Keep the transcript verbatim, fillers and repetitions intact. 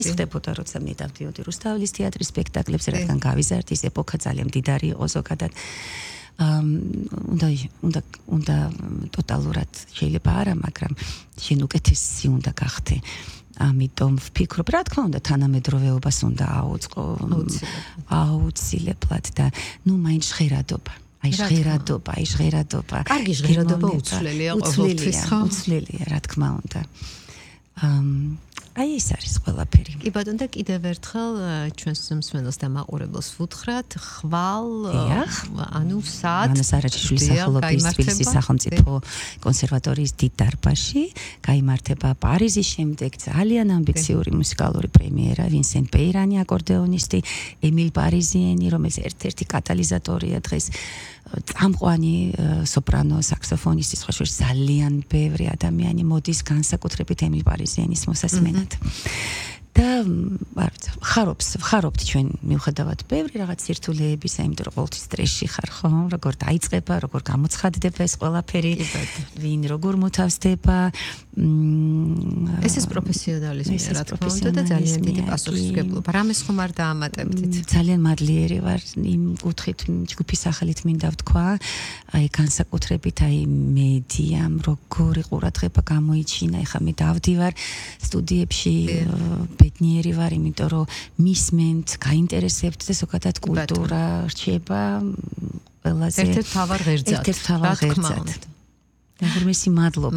ის ხდებოდა, როცა მე დავდიოდი რუსთაველის თეატრის სპექტაკლებზე, რადგან გავიზარდი, ეს ეპოქა ძალიან მდიდარი იყო ზოგადად. უნდა უნდა უნდა ტოტალურად შეიძლება არა, მაგრამ შენ უკეთესი უნდა გახდე. ამიტომ ვფიქრობ, რა თქმა უნდა, თანამედროვეობას უნდა აუწყო აუცილებლად და ნუ მაინც ჟღერადობა. აი ჟღერადობა, აი ჟღერადობა. კარგი ჟღერადობა უცვლელია ყოველთვის, ხო? უცვლელია, რა თქმა უნდა. აი ეს არის ყველაფერი. კი ბატონო და კიდევ ერთხელ ჩვენს მსმენელს და მაყურებელს ვუთხრათ, ხვალ ანუ სად ანას არაჯიშვილის სახელობის თბილისის სახელმწიფო კონსერვატორიის დიდ დარბაზში გაიმართება პარიზის შემდეგ ძალიან ამბიციური მუსიკალური პრემიერა ვინსენტ პეირანი აკორდეონისტი, ემილ პარიზიენი, რომელიც ერთ-ერთი კატალიზატორია დღეს წამყვანი სოპრანო საქსოფონისტი, სხვა შორის ძალიან ბევრი ადამიანი მოდის განსაკუთრებით ემილ პარიზიანის მოსასმენად. და ხარობს, ხარობთ ჩვენ მიუხედავად ბევრი რაღაც სირთულეებისა, იმიტომ რომ ყოველთვის სტრესში ხარ, ხო? როგორ დაიწყება, როგორ გამოცხადდება ეს ყველაფერი, ვინ როგორ მოთავსდება. ეს ის პროფესიონალიზმი, რა თქმა უნდა და ძალიან დიდი პასუხისმგებლობა. რამეს ხომ არ დაამატებდით? ძალიან მადლიერი ვარ იმ კუთხით, ჯგუფის სახელით მინდა ვთქვა, აი განსაკუთრებით აი მედიამ როგორი ყურადღება გამოიჩინა, ეხლა მე დავდივარ სტუდიებში ბედნიერი ვარ, იმიტომ რომ მისმენთ, გაინტერესებთ და ზოგადად კულტურა რჩება ყველაზე ერთ-ერთ თავარ ღერძად. ერთ-ერთ თავარ ღერძად. და ღრმესი მადლობა.